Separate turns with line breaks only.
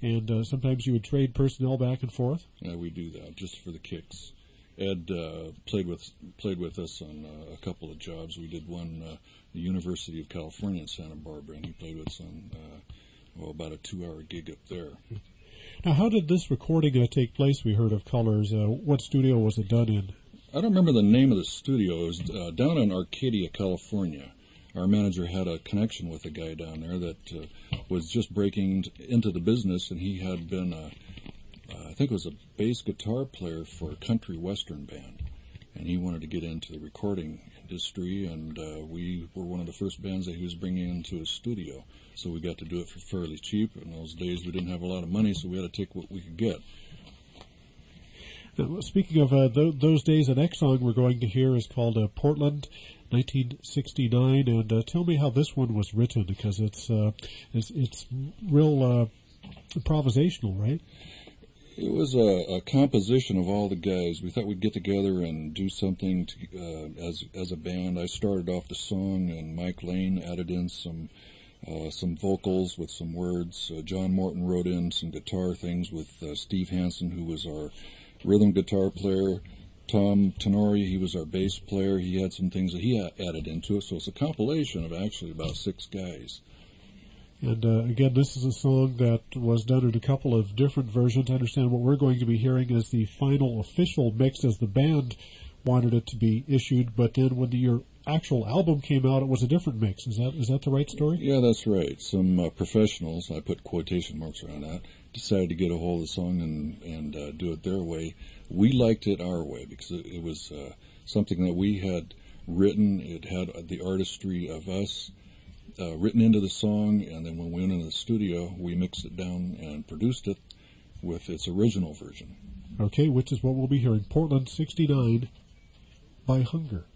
and sometimes you would trade personnel back and forth?
Yeah, we do that just for the kicks. Ed played with us on a couple of jobs. We did one the University of California in Santa Barbara, and he played with us on about a 2-hour gig up there.
Now, how did this recording take place? We heard of Colors. What studio was it done in?
I don't remember the name of the studio. It was down in Arcadia, California. Our manager had a connection with a guy down there that was just breaking into the business, and he had been, I think it was a bass guitar player for a country western band, and he wanted to get into the recording industry, and we were one of the first bands that he was bringing into his studio, so we got to do it for fairly cheap. In those days, we didn't have a lot of money, so we had to take what we could get.
Now, speaking of those days, the next song we're going to hear is called Portland, 1969, and tell me how this one was written, because it's real improvisational, right?
It was a composition of all the guys. We thought we'd get together and do something as a band. I started off the song, and Mike Lane added in some vocals with some words. John Morton wrote in some guitar things with Steve Hansen, who was our rhythm guitar player. Tom Tenori, he was our bass player. He had some things that he added into it. So it's a compilation of actually about 6 guys.
And again, this is a song that was done in a couple of different versions. I understand what we're going to be hearing is the final official mix as the band wanted it to be issued, but then when your actual album came out, it was a different mix. Is that the right story?
Yeah, that's right. Some professionals, I put quotation marks around that, decided to get a hold of the song and do it their way. We liked it our way because it was something that we had written. It had the artistry of us written into the song, and then when we went into the studio, we mixed it down and produced it with its original version.
Okay, which is what we'll be hearing, Portland 69 by Hunger.